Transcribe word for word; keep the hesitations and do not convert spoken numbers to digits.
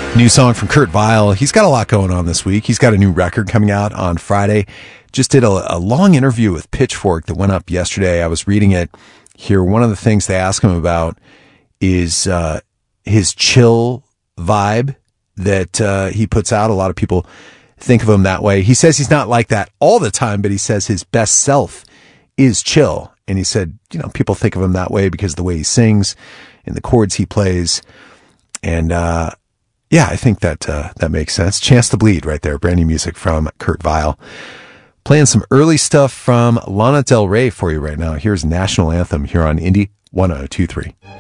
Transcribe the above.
New song from Kurt Vile. He's got a lot going on this week. He's got a new record coming out on Friday. Just did a, a long interview with Pitchfork that went up yesterday. I was reading it here. One of the things they ask him about is uh, his chill vibe that uh, he puts out. A lot of people think of him that way. He says he's not like that all the time, but he says his best self is chill. And he said, you know, people think of him that way because of the way he sings and the chords he plays. And, uh, yeah, I think that, uh, that makes sense. Chance to Bleed right there. Brand new music from Kurt Vile. Playing some early stuff from Lana Del Rey for you right now. Here's National Anthem here on Indie one oh two three.